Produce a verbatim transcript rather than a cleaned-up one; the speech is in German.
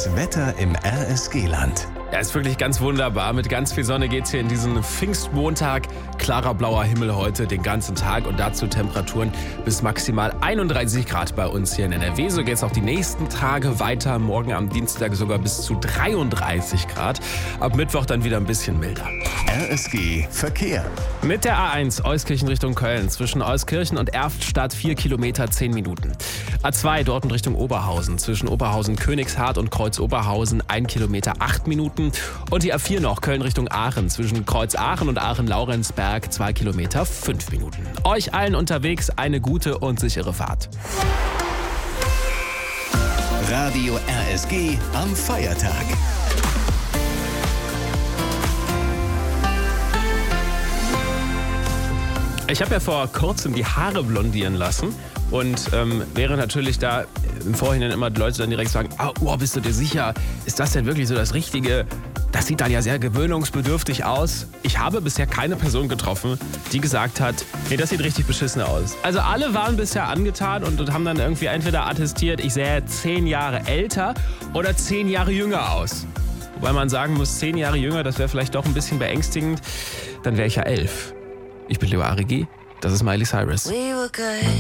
Das Wetter im R S G-Land. Ja, ist wirklich ganz wunderbar. Mit ganz viel Sonne geht's hier in diesen Pfingstmontag. Klarer blauer Himmel heute den ganzen Tag und dazu Temperaturen bis maximal einunddreißig Grad bei uns hier in N R W. So geht's auch die nächsten Tage weiter. Morgen am Dienstag sogar bis zu dreiunddreißig Grad. Ab Mittwoch dann wieder ein bisschen milder. R S G Verkehr. Mit der A eins Euskirchen Richtung Köln zwischen Euskirchen und Erftstadt vier Kilometer zehn Minuten. A zwei Dortmund Richtung Oberhausen zwischen Oberhausen-Königshardt und Kreuz-Oberhausen ein Kilometer acht Minuten. Und die A vier noch Köln Richtung Aachen zwischen Kreuz-Aachen und Aachen-Laurenzberg zwei Kilometer fünf Minuten. Euch allen unterwegs eine gute und sichere Fahrt. Radio R S G am Feiertag. Ich habe ja vor kurzem die Haare blondieren lassen und ähm, wäre natürlich da im Vorhinein immer die Leute dann direkt sagen, ah, oh, bist du dir sicher, ist das denn wirklich so das Richtige? Das sieht dann ja sehr gewöhnungsbedürftig aus. Ich habe bisher keine Person getroffen, die gesagt hat, nee, das sieht richtig beschissen aus. Also alle waren bisher angetan und, und haben dann irgendwie entweder attestiert, ich sähe zehn Jahre älter oder zehn Jahre jünger aus. Wobei man sagen muss, zehn Jahre jünger, das wäre vielleicht doch ein bisschen beängstigend. Dann wäre ich ja elf. Ich bin Leo Arigi, das ist Miley Cyrus.